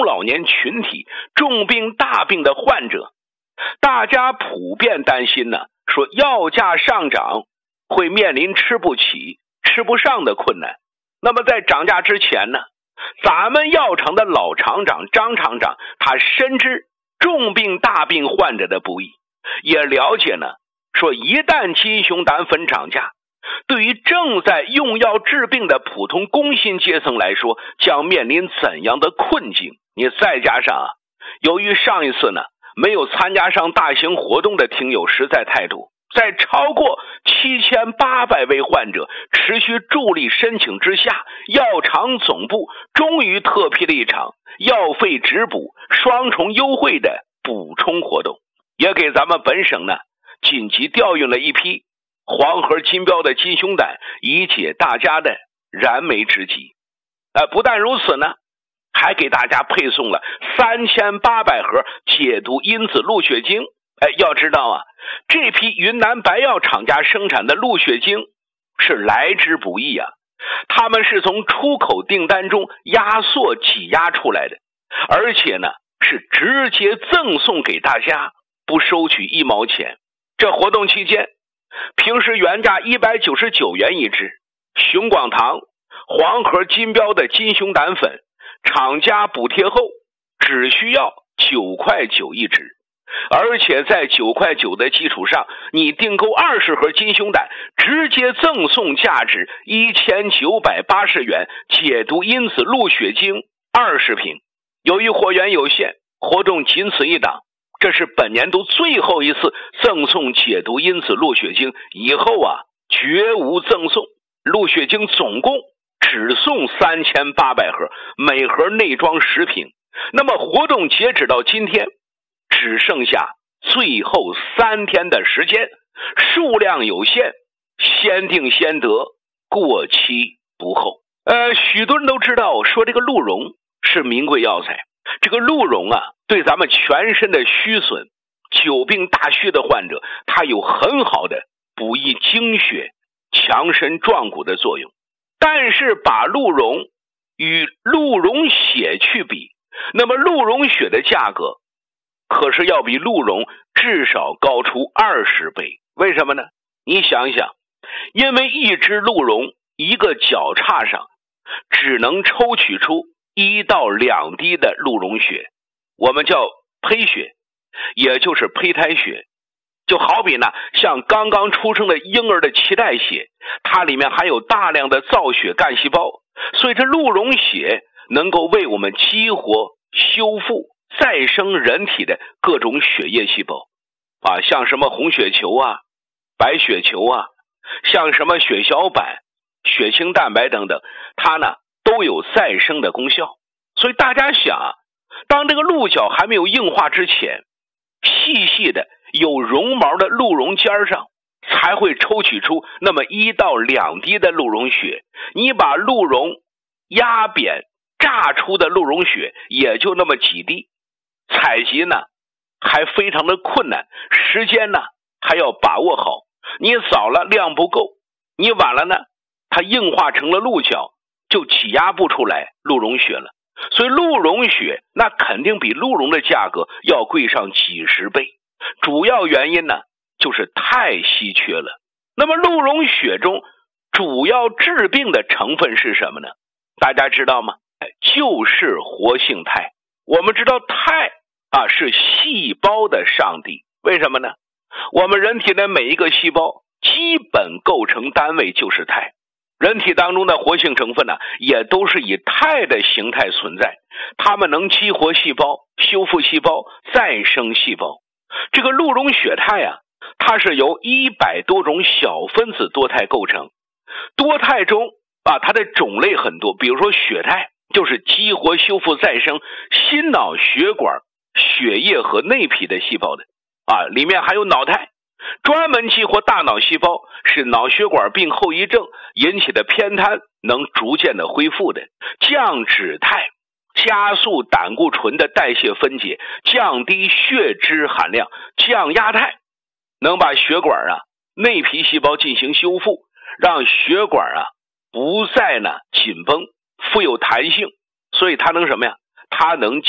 老年群体、重病大病的患者，大家普遍担心呢，说药价上涨会面临吃不起、吃不上的困难。那么在涨价之前呢，咱们药厂的老厂长张厂长，他深知重病大病患者的不易，也了解呢，说一旦金熊胆粉涨价，对于正在用药治病的普通工薪阶层来说，将面临怎样的困境？你再加上由于上一次呢没有参加上大型活动的听友实在太多，在超过7800位患者持续助力申请之下，药厂总部终于特批了一场药费直补双重优惠的补充活动，也给咱们本省呢紧急调运了一批黄河金标的金熊胆，以解大家的燃眉之急。不但如此呢，还给大家配送了3800盒解毒因子鹿血精。要知道这批云南白药厂家生产的鹿血精是来之不易他们是从出口订单中压缩挤压出来的，而且呢是直接赠送给大家，不收取1毛钱。这活动期间，平时原价199元一支，熊广堂黄河金标的金熊胆粉，厂家补贴后只需要9块9一支，而且在9块9的基础上，你订购20盒金熊胆，直接赠送价值1980元解毒因子鹿血精20瓶。由于货源有限，活动仅此一档，这是本年度最后一次赠送解毒因子鹿血精，以后绝无赠送。鹿血精总共只送3800盒，每盒内装10瓶。那么活动截止到今天只剩下最后3天的时间，数量有限，先订先得，过期不候。许多人都知道说这个鹿茸是名贵药材，这个鹿茸对咱们全身的虚损、久病大虚的患者，它有很好的补益精血、强身壮骨的作用。但是把鹿茸与鹿茸血去比，那么鹿茸血的价格可是要比鹿茸至少高出20倍。为什么呢？你想一想，因为一只鹿茸一个脚叉上只能抽取出1到2滴的鹿茸血，我们叫胚血，也就是胚胎血。就好比呢，像刚刚出生的婴儿的脐带血，它里面含有大量的造血干细胞，所以这鹿茸血能够为我们激活、修复、再生人体的各种血液细胞像什么红血球白血球像什么血小板、血清蛋白等等，它呢都有再生的功效。所以大家想当这个鹿角还没有硬化之前，细细的有绒毛的鹿茸尖上才会抽取出那么1到2滴的鹿茸血。你把鹿茸压扁榨出的鹿茸血也就那么几滴，采集呢还非常的困难，时间呢还要把握好。你早了量不够，你晚了呢它硬化成了鹿角，就挤压不出来鹿茸血了。所以鹿茸血那肯定比鹿茸的价格要贵上几十倍，主要原因呢就是太稀缺了。那么鹿茸血中主要治病的成分是什么呢？大家知道吗？就是活性肽。我们知道肽是细胞的上帝，为什么呢？我们人体的每一个细胞基本构成单位就是肽，人体当中的活性成分也都是以肽的形态存在，它们能激活细胞、修复细胞、再生细胞。这个鹿茸血肽它是由100多种小分子多肽构成，多肽中它的种类很多，比如说血肽就是激活、修复、再生心脑血管、血液和内皮的细胞的里面还有脑肽，专门激活大脑细胞，使脑血管病后遗症引起的偏瘫能逐渐的恢复的。降脂肽加速胆固醇的代谢分解，降低血脂含量。降压肽能把血管内皮细胞进行修复，让血管不再紧绷，富有弹性，所以它能什么呀？它能